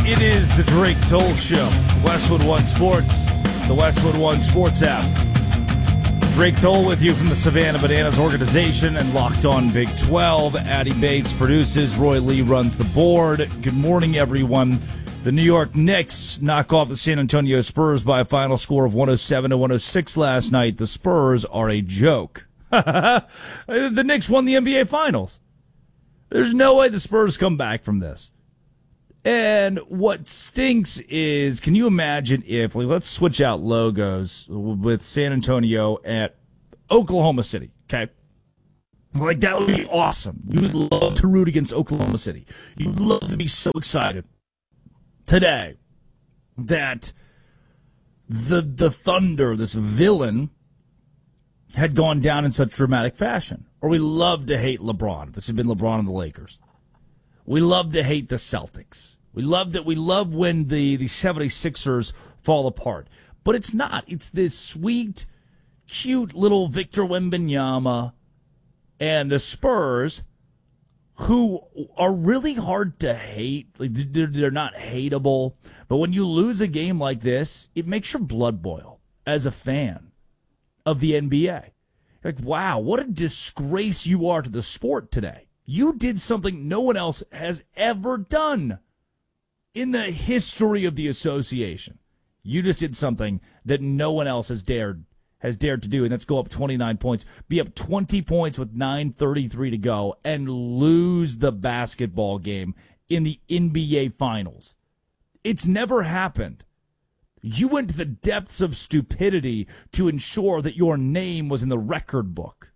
It is the Drake Toll Show. Westwood One Sports, the Westwood One Sports app. Drake Toll with you from the Savannah Bananas organization and Locked On Big 12. Addie Bates produces. Roy Lee runs the board. Good morning, everyone. The New York Knicks knock off the San Antonio Spurs by a final score of 107-106 last night. The Spurs are a joke. The Knicks won the NBA Finals. There's no way the Spurs come back from this. And what stinks is, can you imagine if, let's switch out logos with San Antonio at Oklahoma City, okay? Like, that would be awesome. You would love to root against Oklahoma City. You'd love to be so excited today that the Thunder, this villain, had gone down in such dramatic fashion. Or we love to hate LeBron. This had been LeBron and the Lakers. We love to hate the Celtics. We love when the 76ers fall apart. But it's not. It's this sweet, cute little Victor Wembanyama and the Spurs who are really hard to hate. Like, they're not hateable. But when you lose a game like this, it makes your blood boil as a fan of the NBA. Like, wow, what a disgrace you are to the sport today. You did something no one else has ever done in the history of the association. You just did something that no one else has dared to do, and that's go up 29 points, be up 20 points with 9:33 to go, and lose the basketball game in the NBA Finals. It's never happened. You went to the depths of stupidity to ensure that your name was in the record book.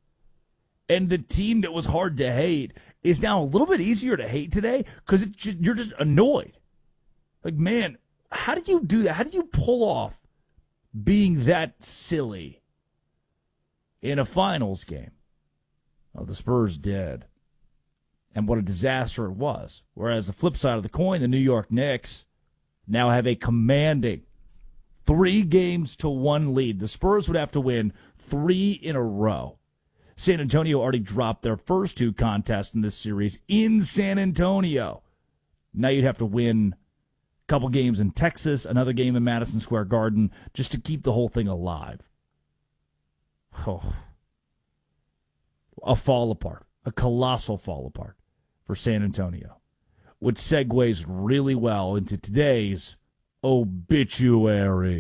And the team that was hard to hate is now a little bit easier to hate today because you're just annoyed. Like, man, how do you do that? How do you pull off being that silly in a finals game? Well, the Spurs did. And what a disaster it was. Whereas the flip side of the coin, the New York Knicks now have a commanding 3-1 lead. The Spurs would have to win 3 in a row. San Antonio already dropped their first 2 contests in this series in San Antonio. Now you'd have to win a couple games in Texas, another game in Madison Square Garden, just to keep the whole thing alive. Oh. A fall apart, a colossal fall apart for San Antonio, which segues really well into today's obituary.